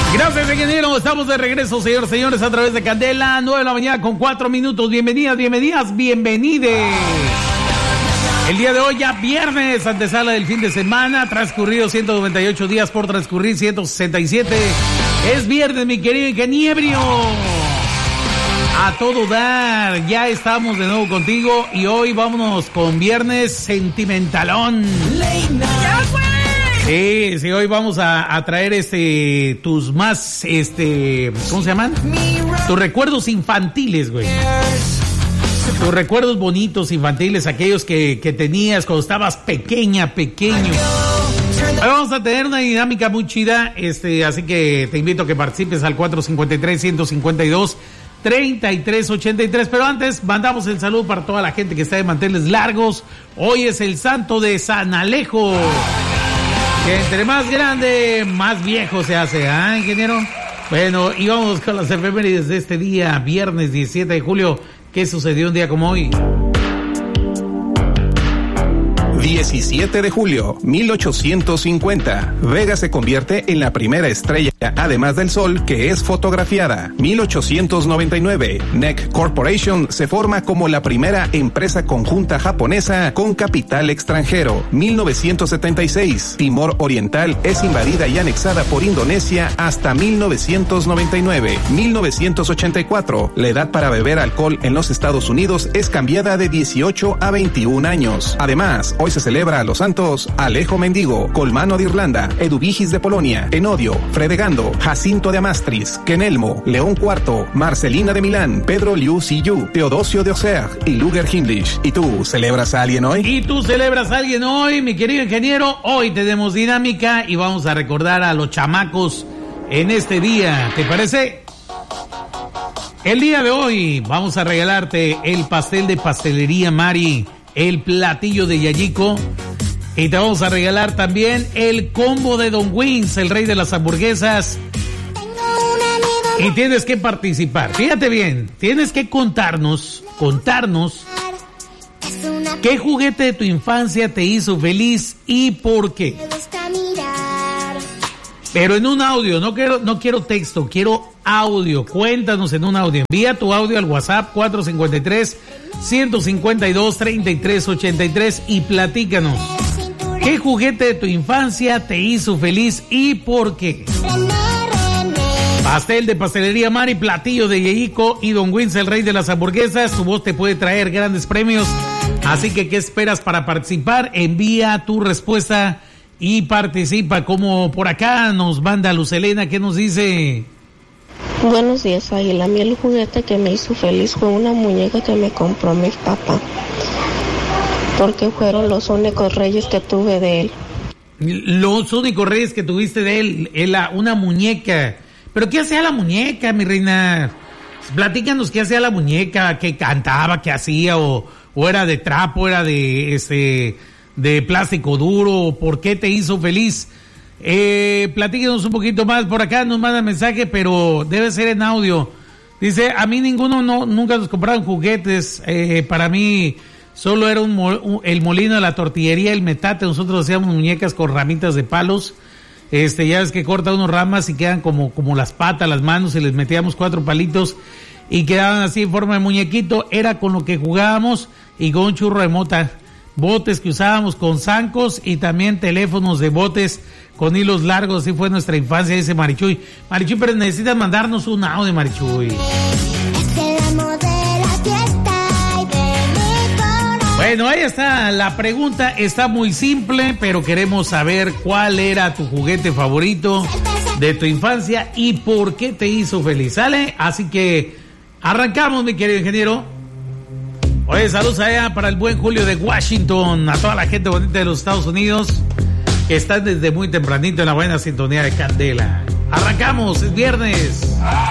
Gracias, ingeniero. Estamos de regreso, señores, a través de Candela, 9 de la mañana con 4 minutos. Bienvenidas, bienvenides. El día de hoy ya viernes, antesala del fin de semana, transcurrido 198 días por transcurrir 167. Es viernes, mi querido ingeniero. A todo dar, ya estamos de nuevo contigo y hoy vámonos con viernes sentimentalón. ¡Ya fue! Sí, hoy vamos a traer tus más, ¿cómo se llaman? Tus recuerdos infantiles, güey. Tus recuerdos bonitos infantiles, aquellos que tenías cuando estabas pequeño. Hoy vamos a tener una dinámica muy chida, así que te invito a que participes al 453-152-3383. Pero antes, mandamos el saludo para toda la gente que está de manteles largos. Hoy es el santo de San Alejo. Que entre más grande, más viejo se hace, ¿ah, ingeniero? Bueno, y vamos con las efemérides de este día, viernes 17 de julio. ¿Qué sucedió un día como hoy? 17 de julio, 1850. Vega se convierte en la primera estrella, además del Sol, que es fotografiada. 1899. NEC Corporation se forma como la primera empresa conjunta japonesa con capital extranjero. 1976. Timor Oriental es invadida y anexada por Indonesia hasta 1999. 1984. La edad para beber alcohol en los Estados Unidos es cambiada de 18 a 21 años. Además, hoy se celebra a los santos Alejo Mendigo, Colmano de Irlanda, Eduvigis de Polonia, Enodio, Fredegando, Jacinto de Amastris, Kenelmo, León IV, Marcelina de Milán, Pedro Liu Siyu, Teodosio de Auxerre y Luger Himmlich. ¿Y tú celebras a alguien hoy? ¿Y tú celebras a alguien hoy, mi querido ingeniero? Hoy tenemos dinámica y vamos a recordar a los chamacos en este día. ¿Te parece? El día de hoy vamos a regalarte el pastel de Pastelería Mari, el platillo de Yayico, y te vamos a regalar también el combo de Don Wings, el rey de las hamburguesas. Y tienes que participar. Fíjate bien, tienes que contarnos qué juguete de tu infancia te hizo feliz y por qué. Pero en un audio, no quiero texto, quiero audio. Cuéntanos en un audio. Envía tu audio al WhatsApp 453-152-3383 y platícanos. ¿Qué juguete de tu infancia te hizo feliz y por qué? Pastel de Pastelería Mari, platillo de Yayico y Don Wins, el rey de las hamburguesas. Tu voz te puede traer grandes premios. Así que, ¿qué esperas para participar? Envía tu respuesta y participa. Como por acá nos manda Luz Elena, ¿qué nos dice? Buenos días, Águila. A mí el juguete que me hizo feliz fue una muñeca que me compró mi papá, porque fueron los únicos reyes que tuve de él. Los únicos reyes que tuviste de él, una muñeca. ¿Pero qué hacía la muñeca, mi reina? Platícanos qué hacía la muñeca, qué cantaba, qué hacía, o era de trapo, era de plástico duro, ¿por qué te hizo feliz? Platíquenos un poquito más. Por acá nos manda mensaje, pero debe ser en audio. Dice, a mí nunca nos compraron juguetes. Para mí solo era el molino de la tortillería, el metate. Nosotros hacíamos muñecas con ramitas de palos. Ya ves que corta unos ramas y quedan como las patas, las manos, y les metíamos 4 palitos y quedaban así en forma de muñequito. Era con lo que jugábamos, y con un churro de mota. Botes que usábamos con zancos y también teléfonos de botes con hilos largos. Así fue nuestra infancia, dice Marichuy. Marichuy, pero necesitas mandarnos un audio, Marichuy. Bueno, ahí está la pregunta. Está muy simple, pero queremos saber cuál era tu juguete favorito de tu infancia y por qué te hizo feliz. ¿Sale? Así que arrancamos, mi querido ingeniero. Oye, saludos allá para el buen Julio de Washington, a toda la gente bonita de los Estados Unidos que están desde muy tempranito en la buena sintonía de Candela. Arrancamos, es viernes.